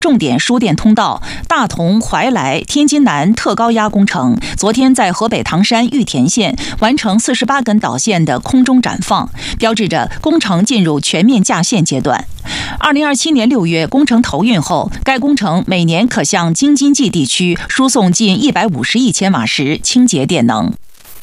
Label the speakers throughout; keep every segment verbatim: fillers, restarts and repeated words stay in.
Speaker 1: 重点输电通道大同怀来天津南特高压工程昨天在河北唐山玉田县完成四十八根导线的空中展放，标志着工程进入全面架线阶段。二零二七年六月工程投运后，该工程每年可向京津冀地区输送近一百五十亿千瓦时清洁电能。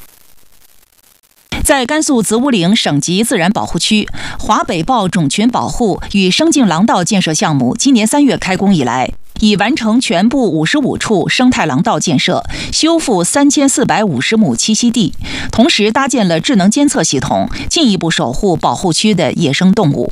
Speaker 1: 在甘肃子午岭省级自然保护区，华北豹种群保护与生境廊道建设项目今年三月开工以来，已完成全部五十五处生态廊道建设，修复三千四百五十亩栖息地，同时搭建了智能监测系统，进一步守护保护区的野生动物。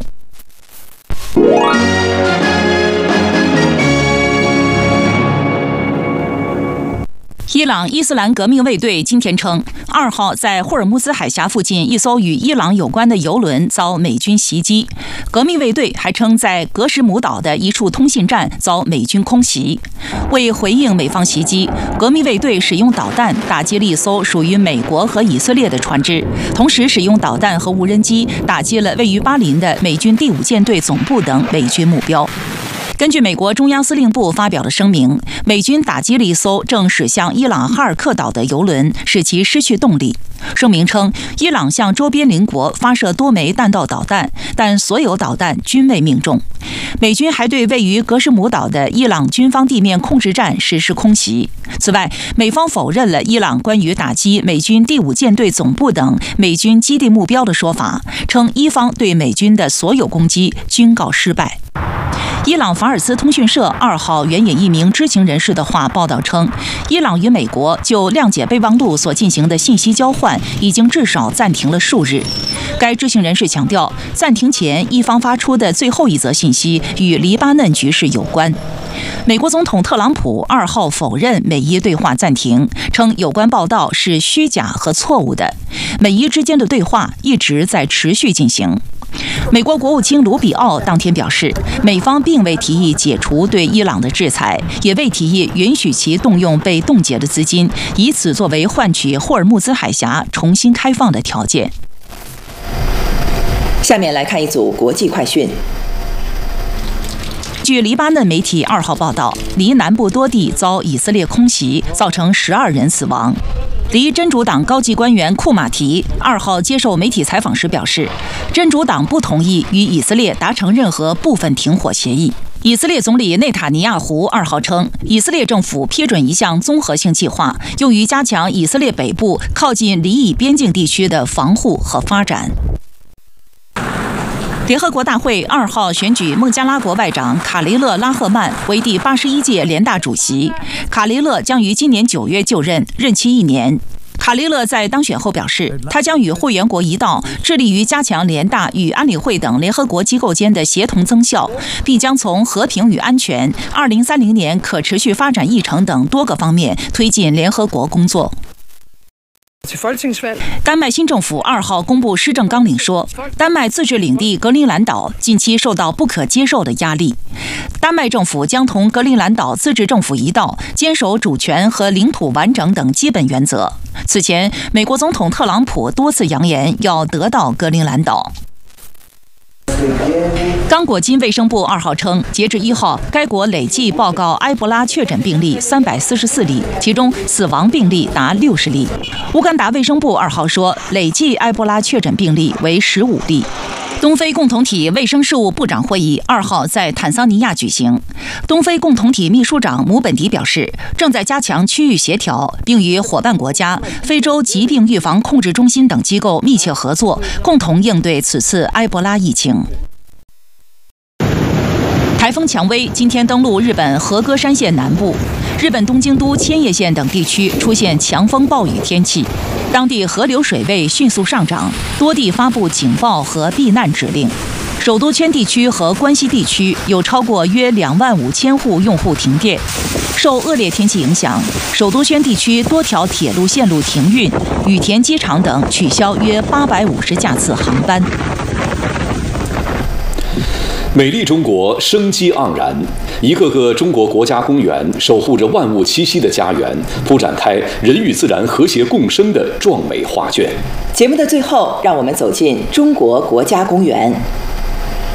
Speaker 1: 伊朗伊斯兰革命卫队今天称，二号在霍尔木兹海峡附近一艘与伊朗有关的油轮遭美军袭击。革命卫队还称，在格什姆岛的一处通信站遭美军空袭。为回应美方袭击，革命卫队使用导弹打击了一艘属于美国和以色列的船只，同时使用导弹和无人机打击了位于巴林的美军第五舰队总部等美军目标。根据美国中央司令部发表的声明，美军打击了一艘正驶向伊朗哈尔克岛的油轮，使其失去动力。声明称，伊朗向周边邻国发射多枚弹道导弹，但所有导弹均未命中。美军还对位于格什姆岛的伊朗军方地面控制站实施空袭。此外，美方否认了伊朗关于打击美军第五舰队总部等美军基地目标的说法，称伊方对美军的所有攻击均告失败。伊朗法尔斯通讯社二号援引一名知情人士的话报道称，伊朗与美国就谅解备忘录所进行的信息交换已经至少暂停了数日。该知情人士强调，暂停前伊方发出的最后一则信息与黎巴嫩局势有关。美国总统特朗普二号否认美伊对话暂停，称有关报道是虚假和错误的，美伊之间的对话一直在持续进行。美国国务卿卢比奥当天表示，美方并未提议解除对伊朗的制裁，也未提议允许其动用被冻结的资金，以此作为换取霍尔木兹海峡重新开放的条件。
Speaker 2: 下面来看一组国际快讯。
Speaker 1: 据黎巴嫩媒体二号报道，黎南部多地遭以色列空袭，造成十二人死亡。黎真主党高级官员库马提二号接受媒体采访时表示，真主党不同意与以色列达成任何部分停火协议。以色列总理内塔尼亚胡二号称，以色列政府批准一项综合性计划，用于加强以色列北部靠近黎以边境地区的防护和发展。联合国大会二号选举孟加拉国外长卡雷勒拉赫曼为第八十一届联大主席。卡雷勒将于今年九月就任，任期一年。卡雷勒在当选后表示，他将与会员国一道，致力于加强联大与安理会等联合国机构间的协同增效，并将从和平与安全、二零三零年可持续发展议程等多个方面推进联合国工作。丹麦新政府二号公布施政纲领说，丹麦自治领地格陵兰岛近期受到不可接受的压力。丹麦政府将同格陵兰岛自治政府一道，坚守主权和领土完整等基本原则。此前，美国总统特朗普多次扬言要得到格陵兰岛。刚果金卫生部二号称，截至一号，该国累计报告埃博拉确诊病例三百四十四例，其中死亡病例达六十例。乌干达卫生部二号说，累计埃博拉确诊病例为十五例。东非共同体卫生事务部长会议二号在坦桑尼亚举行。东非共同体秘书长姆本迪表示，正在加强区域协调，并与伙伴国家、非洲疾病预防控制中心等机构密切合作，共同应对此次埃博拉疫情。台风蔷薇今天登陆日本和歌山县南部，日本东京都千叶县等地区出现强风暴雨天气，当地河流水位迅速上涨，多地发布警报和避难指令。首都圈地区和关西地区有超过约两万五千户用户停电。受恶劣天气影响，首都圈地区多条铁路线路停运，羽田机场等取消约八百五十架次航班。
Speaker 3: 美丽中国生机盎然，一个个中国国家公园守护着万物栖息的家园，铺展开人与自然和谐共生的壮美画卷。
Speaker 2: 节目的最后，让我们走进中国国家公园。